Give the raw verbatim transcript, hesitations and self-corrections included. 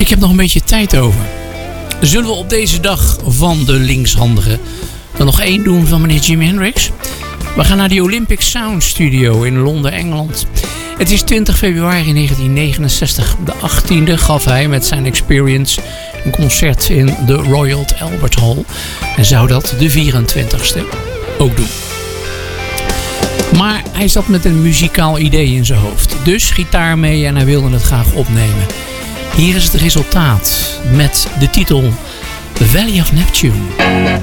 Ik heb nog een beetje tijd over. Zullen we op deze dag van de linkshandige dan nog één doen van meneer Jimi Hendrix? We gaan naar de Olympic Sound Studio in Londen, Engeland. Het is twintig februari negentien negenenzestig. De achttiende gaf hij met zijn Experience een concert in de Royal Albert Hall. En zou dat de vierentwintigste ook doen. Maar hij zat met een muzikaal idee in zijn hoofd. Dus gitaar mee en hij wilde het graag opnemen. Hier is het resultaat met de titel The Valley of Neptune.